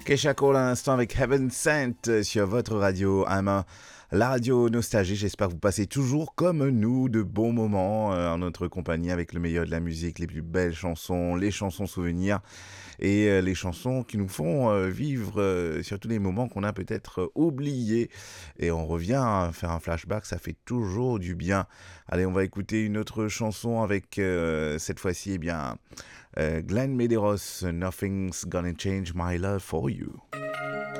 Kesha Cole à l'instant avec Heaven Sent sur votre radio à main. La radio Nostalgie, j'espère que vous passez toujours comme nous de bons moments en notre compagnie avec le meilleur de la musique, les plus belles chansons, les chansons souvenirs et les chansons qui nous font vivre surtout les moments qu'on a peut-être oubliés. Et on revient à faire un flashback, ça fait toujours du bien. Allez, on va écouter une autre chanson avec cette fois-ci, Glenn Medeiros, Nothing's Gonna Change My Love for You.